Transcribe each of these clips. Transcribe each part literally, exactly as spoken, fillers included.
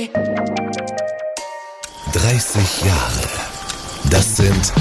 dreißig Jahre. Das sind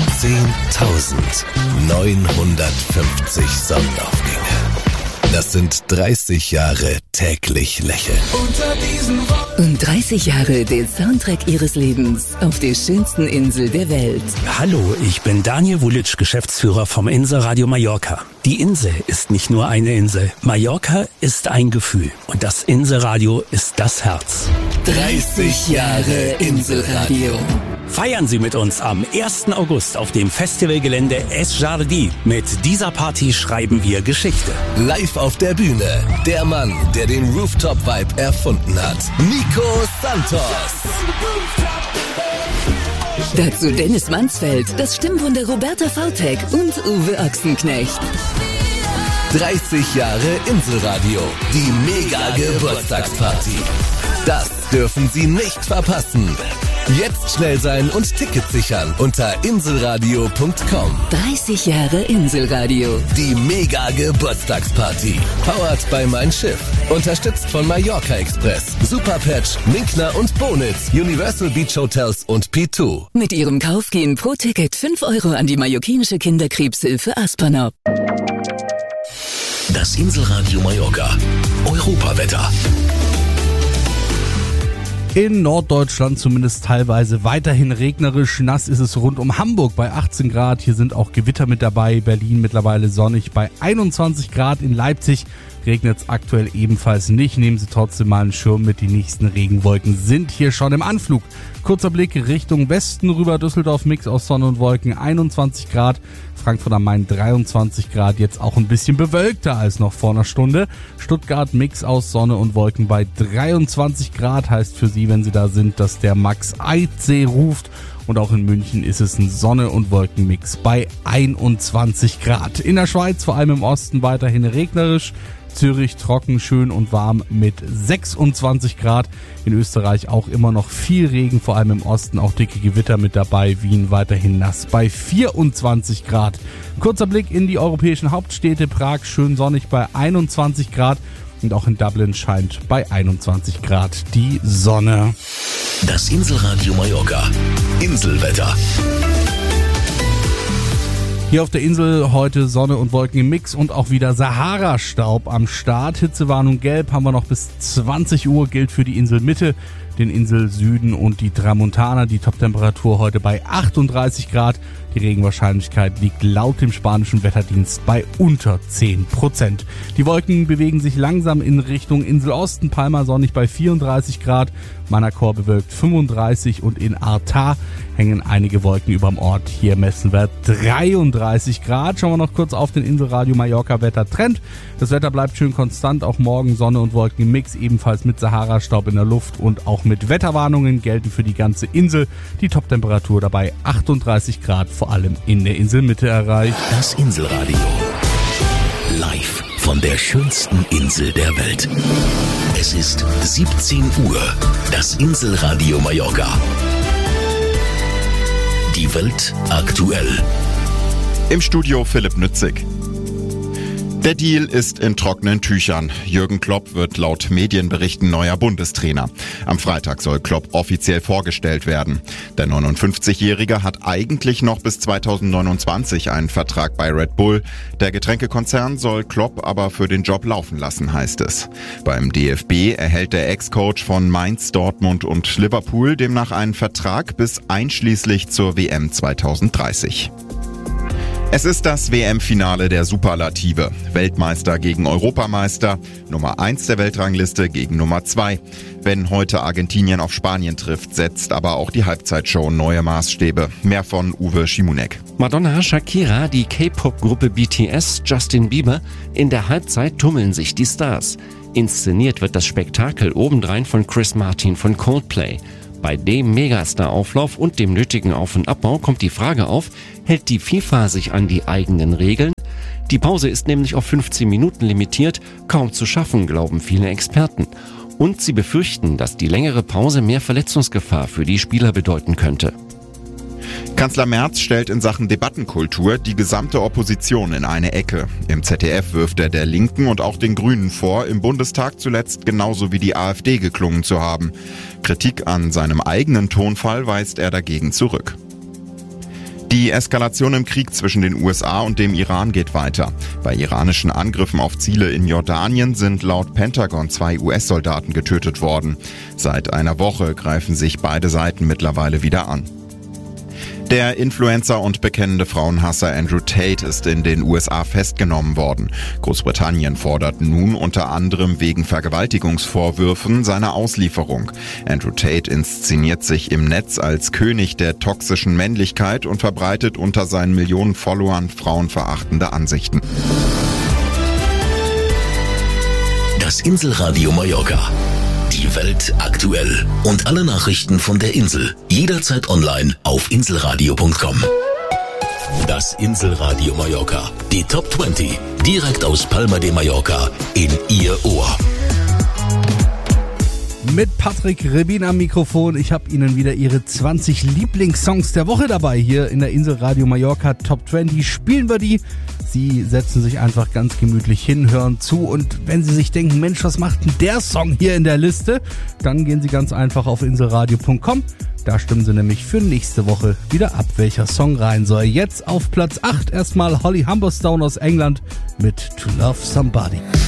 zehntausendneunhundertfünfzig Sonnenaufgänge. Das sind dreißig Jahre täglich lächeln. Und dreißig Jahre der Soundtrack ihres Lebens auf der schönsten Insel der Welt. Hallo, ich bin Daniel Vulic, Geschäftsführer vom Inselradio Mallorca. Die Insel ist nicht nur eine Insel. Mallorca ist ein Gefühl. Und das Inselradio ist das Herz. dreißig Jahre Inselradio. Feiern Sie mit uns am ersten August auf dem Festivalgelände Es Jardí. Mit dieser Party schreiben wir Geschichte. Live auf der Bühne, der Mann, der den Rooftop-Vibe erfunden hat. Nico Santos. Dazu Dennis Mansfeld, das Stimmwunder Roberta Vautek und Uwe Ochsenknecht. dreißig Jahre Inselradio, die Mega-Geburtstagsparty. Das dürfen Sie nicht verpassen. Jetzt schnell sein und Tickets sichern unter inselradio punkt com. dreißig Jahre Inselradio. Die Mega-Geburtstagsparty. Powered by Mein Schiff. Unterstützt von Mallorca Express, Superpatch, Minkner und Bonitz, Universal Beach Hotels und P zwei. Mit ihrem Kauf gehen pro Ticket fünf Euro an die mallorquinische Kinderkrebshilfe Aspanop. Das Inselradio Mallorca. Europawetter. In Norddeutschland zumindest teilweise weiterhin regnerisch. Nass ist es rund um Hamburg bei achtzehn Grad. Hier sind auch Gewitter mit dabei. Berlin mittlerweile sonnig bei einundzwanzig Grad. In Leipzig regnet es aktuell ebenfalls nicht. Nehmen Sie trotzdem mal einen Schirm mit. Die nächsten Regenwolken sind hier schon im Anflug. Kurzer Blick Richtung Westen rüber. Düsseldorf Mix aus Sonne und Wolken einundzwanzig Grad. Frankfurt am Main dreiundzwanzig Grad, jetzt auch ein bisschen bewölkter als noch vor einer Stunde. Stuttgart Mix aus Sonne und Wolken bei dreiundzwanzig Grad, heißt für Sie, wenn Sie da sind, dass der Max Eidsee ruft. Und auch in München ist es ein Sonne- und Wolkenmix bei einundzwanzig Grad. In der Schweiz, vor allem im Osten, weiterhin regnerisch. Zürich trocken, schön und warm mit sechsundzwanzig Grad. In Österreich auch immer noch viel Regen, vor allem im Osten auch dicke Gewitter mit dabei. Wien weiterhin nass bei vierundzwanzig Grad. Kurzer Blick in die europäischen Hauptstädte. Prag schön sonnig bei einundzwanzig Grad. Und auch in Dublin scheint bei einundzwanzig Grad die Sonne. Das Inselradio Mallorca. Inselwetter. Hier auf der Insel heute Sonne und Wolken im Mix und auch wieder Sahara-Staub am Start. Hitzewarnung gelb haben wir noch bis zwanzig Uhr, gilt für die Inselmitte, den Inselsüden und die Tramontana. Die Toptemperatur heute bei achtunddreißig Grad. Die Regenwahrscheinlichkeit liegt laut dem spanischen Wetterdienst bei unter zehn Prozent. Die Wolken bewegen sich langsam in Richtung Inselosten. Palma sonnig bei vierunddreißig Grad, Manacor bewölkt fünfunddreißig und in Arta hängen einige Wolken überm Ort. Hier messen wir dreiunddreißig Grad. Schauen wir noch kurz auf den Inselradio Mallorca Wettertrend. Das Wetter bleibt schön konstant, auch morgen Sonne und Wolken im Mix, ebenfalls mit Sahara-Staub in der Luft und auch mit Wetterwarnungen gelten für die ganze Insel. Die Toptemperatur dabei achtunddreißig Grad, vor allem in der Inselmitte erreicht. Das Inselradio. Live von der schönsten Insel der Welt. Es ist siebzehn Uhr. Das Inselradio Mallorca. Die Welt aktuell. Im Studio Philipp Nützig. Der Deal ist in trockenen Tüchern. Jürgen Klopp wird laut Medienberichten neuer Bundestrainer. Am Freitag soll Klopp offiziell vorgestellt werden. Der neunundfünfzigjährige hat eigentlich noch bis zweitausendneunundzwanzig einen Vertrag bei Red Bull. Der Getränkekonzern soll Klopp aber für den Job laufen lassen, heißt es. Beim D F B erhält der Ex-Coach von Mainz, Dortmund und Liverpool demnach einen Vertrag bis einschließlich zur W M zweitausenddreißig. Es ist das W M-Finale der Superlative. Weltmeister gegen Europameister, Nummer eins der Weltrangliste gegen Nummer zwei. Wenn heute Argentinien auf Spanien trifft, setzt aber auch die Halbzeitshow neue Maßstäbe. Mehr von Uwe Schimunek. Madonna, Shakira, die K-Pop-Gruppe B T S, Justin Bieber. In der Halbzeit tummeln sich die Stars. Inszeniert wird das Spektakel obendrein von Chris Martin von Coldplay. Bei dem Megastar-Auflauf und dem nötigen Auf- und Abbau kommt die Frage auf, hält die FIFA sich an die eigenen Regeln? Die Pause ist nämlich auf fünfzehn Minuten limitiert, kaum zu schaffen, glauben viele Experten. Und sie befürchten, dass die längere Pause mehr Verletzungsgefahr für die Spieler bedeuten könnte. Kanzler Merz stellt in Sachen Debattenkultur die gesamte Opposition in eine Ecke. Im Z D F wirft er der Linken und auch den Grünen vor, im Bundestag zuletzt genauso wie die AfD geklungen zu haben. Kritik an seinem eigenen Tonfall weist er dagegen zurück. Die Eskalation im Krieg zwischen den U S A und dem Iran geht weiter. Bei iranischen Angriffen auf Ziele in Jordanien sind laut Pentagon zwei U S-Soldaten getötet worden. Seit einer Woche greifen sich beide Seiten mittlerweile wieder an. Der Influencer und bekennende Frauenhasser Andrew Tate ist in den U S A festgenommen worden. Großbritannien fordert nun unter anderem wegen Vergewaltigungsvorwürfen seine Auslieferung. Andrew Tate inszeniert sich im Netz als König der toxischen Männlichkeit und verbreitet unter seinen Millionen Followern frauenverachtende Ansichten. Das Inselradio Mallorca. Die Welt aktuell und alle Nachrichten von der Insel jederzeit online auf inselradio punkt com. Das Inselradio Mallorca, die Top zwanzig, direkt aus Palma de Mallorca in Ihr Ohr. Mit Patrick Rebin am Mikrofon. Ich habe Ihnen wieder Ihre zwanzig Lieblingssongs der Woche dabei. Hier in der Inselradio Mallorca Top zwanzig spielen wir die. Sie setzen sich einfach ganz gemütlich hin, hören zu und wenn Sie sich denken, Mensch, was macht denn der Song hier in der Liste? Dann gehen Sie ganz einfach auf inselradio punkt com. Da stimmen Sie nämlich für nächste Woche wieder ab, welcher Song rein soll. Jetzt auf Platz acht erstmal Holly Humberstone aus England mit To Love Somebody.